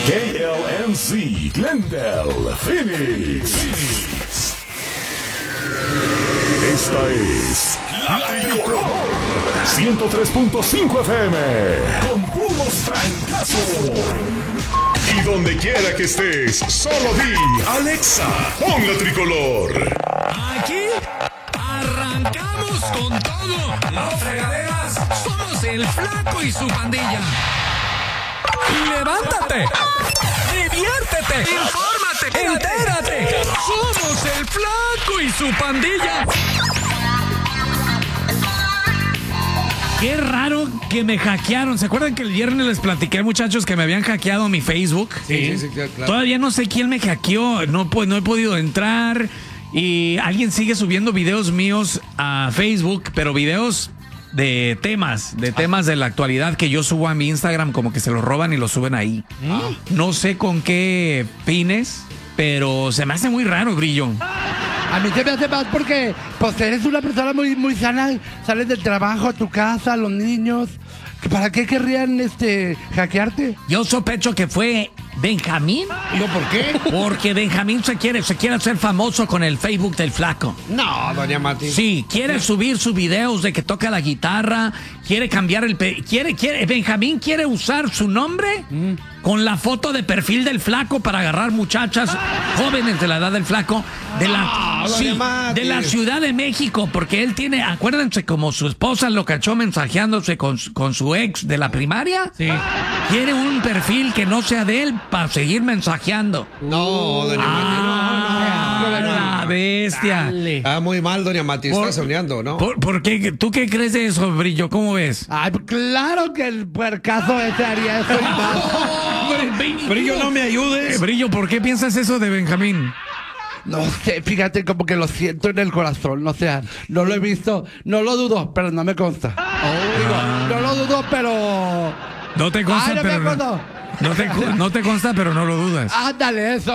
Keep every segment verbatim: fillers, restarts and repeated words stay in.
K L M C, Glendale, Phoenix. Esta es La Tricolor ciento tres punto cinco F M con puros francazos. Y donde quiera que estés, solo di Alexa, pon La Tricolor. Aquí arrancamos con todo. No fregaderas, somos el Flaco y su pandilla. Levántate, diviértete, infórmate, entérate. Somos el Flaco y su pandilla. Qué raro que me hackearon. ¿Se acuerdan que el viernes les platiqué, muchachos, que me habían hackeado mi Facebook? Sí, sí, sí, claro. Todavía no sé quién me hackeó. No, no he podido entrar. Y alguien sigue subiendo videos míos a Facebook, pero videos de temas, de temas de la actualidad que yo subo a mi Instagram, como que se los roban y los suben ahí. Ah. No sé con qué fines, pero se me hace muy raro, Brillo. A mí se me hace más porque pues eres una persona muy, muy sana, sales del trabajo a tu casa, a los niños. ¿Para qué querrían este hackearte? Yo sospecho que fue Benjamín. ¿No por qué? Porque Benjamín se quiere, se quiere hacer famoso con el Facebook del Flaco. No, doña Mati. Sí, quiere subir sus videos de que toca la guitarra, quiere cambiar el... Pe quiere, quiere, Benjamín quiere usar su nombre mm. con la foto de perfil del Flaco para agarrar muchachas jóvenes de la edad del Flaco de la, oh, sí, de la Ciudad de México, porque él tiene, acuérdense, como su esposa lo cachó mensajeándose con, con su ex de la primaria, sí. Quiere un perfil que no sea de él para seguir mensajeando. No, doña ah, Mati, no, no, no, la bestia. Dale. Ah, muy mal, doña Mati, está soñando, ¿no? ¿Por, por qué? ¿Tú qué crees de eso, Brillo? ¿Cómo ves? Ay, claro que el puercazo ese haría eso y más. Brillo, no me ayudes. Eh, Brillo, ¿por qué piensas eso de Benjamín? No sé, fíjate, como que lo siento en el corazón, no sé, no lo he visto, no lo dudo, pero no me consta. Oh, digo, ah. No lo dudo, pero... No te consta, Ay, no pero... Me no, no, te, no te consta, pero no lo dudas. Ándale, eso.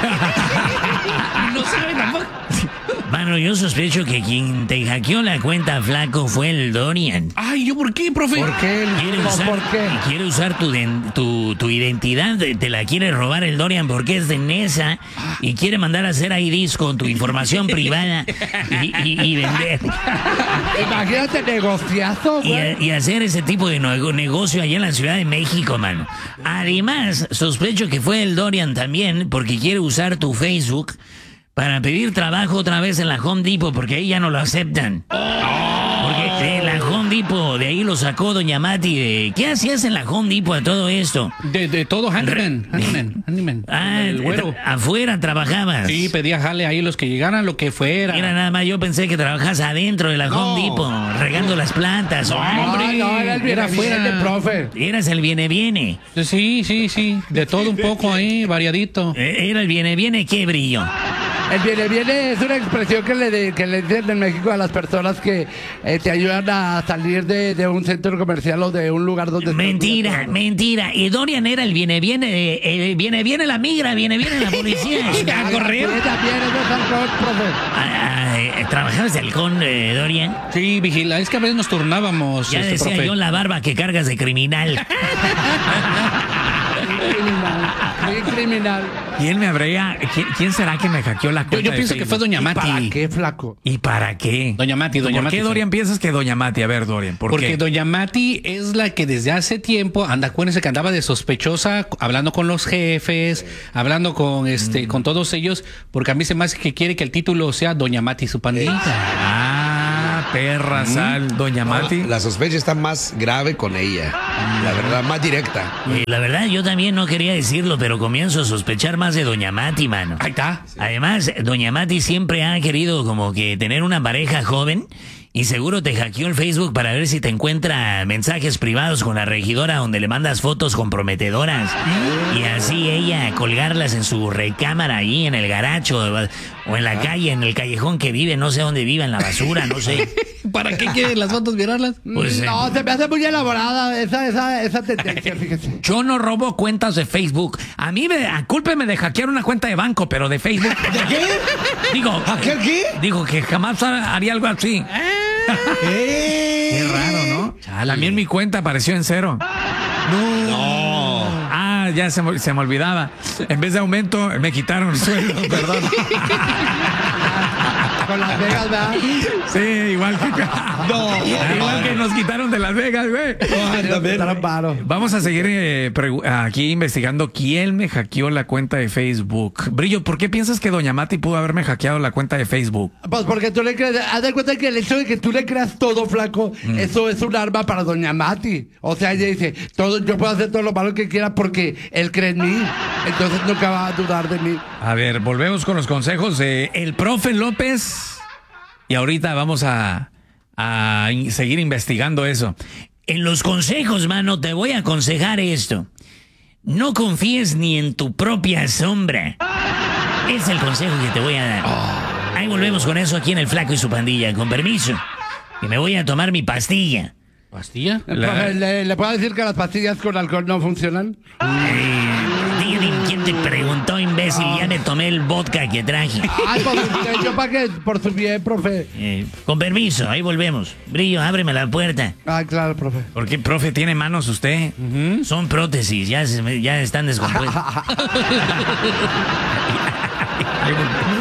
No sabe tampoco. Mano, yo sospecho que quien te hackeó la cuenta, Flaco, fue el Dorian. Ay, ¿yo por qué, profe? ¿Por qué? Quiere usar, ¿Por qué? Quiere usar tu, tu, tu identidad, te la quiere robar el Dorian porque es de Nesa y quiere mandar a hacer I Ds con tu información privada y, y, y vender. Imagínate, negociazo, güey. Y, y hacer ese tipo de no, negocio allá en la Ciudad de México, mano. Además, sospecho que fue el Dorian también porque quiere usar tu Facebook para pedir trabajo otra vez en la Home Depot, porque ahí ya no lo aceptan. Porque de la Home Depot, de ahí lo sacó doña Mati. De, ¿qué hacías en la Home Depot de todo esto? De, de todo, handyman, handyman, handyman. Ah, el güero. Afuera trabajabas. Sí, pedía jale ahí los que llegaran, lo que fuera. Mira, nada más, yo pensé que trabajas adentro de la no. Home Depot, regando las plantas. No, hombre, no, era el viene, era fuera de profe. Eras el viene, viene. Sí, sí, sí, de todo un poco ahí, variadito. Era el viene, viene, ¿qué, Brillo? El viene, viene es una expresión que le, de, que le dicen en México a las personas que eh, te ayudan a salir de, de un centro comercial o de un lugar donde... Mentira, mentira. Y Dorian era el viene, viene, el viene, viene la migra, viene, viene la policía. A correr. También es halcón, profe. Ah, ah, ¿Trabajabas de halcón, eh, Dorian? Sí, vigila. Es que a veces nos turnábamos. Ya este, decía profe. yo la barba que cargas de criminal. Criminal, muy criminal. ¿Quién me habría, quién, quién será que me hackeó la cuenta? Yo, yo pienso Facebook? que fue doña Mati. ¿Y para qué, Flaco? ¿Y para qué? Doña Mati, doña ¿Por Mati. qué, Dorian, piensas que doña Mati? A ver, Dorian, ¿por Porque qué? doña Mati es la que desde hace tiempo anda, acuérdense que andaba de sospechosa, hablando con los jefes, sí. hablando con este, mm. con todos ellos, porque a mí se me hace que quiere que el título sea Doña Mati y su pandilla. Ah, perra sal, mm. doña Mati. La sospecha está más grave con ella, la verdad, más directa. Eh, la verdad, yo también no quería decirlo, pero comienzo a sospechar más de doña Mati, mano. Ahí está. Sí. Además, doña Mati siempre ha querido como que tener una pareja joven. Y seguro te hackeó el Facebook para ver si te encuentra mensajes privados con la regidora donde le mandas fotos comprometedoras. Y así ella colgarlas en su recámara ahí en el garacho o en la calle, en el callejón que vive, no sé dónde vive, en la basura, no sé. ¿Para qué quieren las fotos virarlas? Pues, no, eh, se me hace muy elaborada esa, esa, esa tendencia, fíjese. Yo no robo cuentas de Facebook. A mí, me, cúlpeme de hackear una cuenta de banco, pero de Facebook. ¿De qué? Digo, ¿hackear qué? Digo que jamás haría algo así. ¿Eh? Qué raro, ¿no? Chale. También mi cuenta apareció en cero. No. Ah, ya, ya se, me- se me olvidaba. En vez de aumento, me quitaron el sueldo, perdón. Con Las Vegas, ¿verdad? Sí, igual que, No, igual que nos quitaron de Las Vegas, güey. Estarán paro. Vamos a seguir eh, pregu- aquí investigando quién me hackeó la cuenta de Facebook. Brillo, ¿por qué piensas que Doña Mati pudo haberme hackeado la cuenta de Facebook? Pues porque tú le crees, haz de cuenta que el hecho de que tú le creas todo, flaco, Mm. eso es un arma para Doña Mati. O sea, ella dice, todo, yo puedo hacer todo lo malo que quiera porque él cree en mí. Entonces nunca va a dudar de mí. A ver, volvemos con los consejos de el profe López. Y ahorita vamos a, a in- seguir investigando eso. En los consejos, mano, te voy a aconsejar esto. No confíes ni en tu propia sombra. Es el consejo que te voy a dar. Ahí volvemos con eso aquí en El Flaco y su pandilla. Con permiso. Que me voy a tomar mi pastilla. ¿Pastilla? La- Profe, ¿Le, le puedo decir que las pastillas con alcohol no funcionan? Eh, dime, ¿quién te preguntó, imbécil? Ya me tomé el vodka que traje. Ay, pues, yo para qué, por su bien, profe. Eh, con permiso, ahí volvemos. Brillo, ábreme la puerta. Ah, claro, profe. ¿Por qué, profe, tiene manos usted? Son prótesis, ya, se me- ya están descompuestas. Ahí volvemos.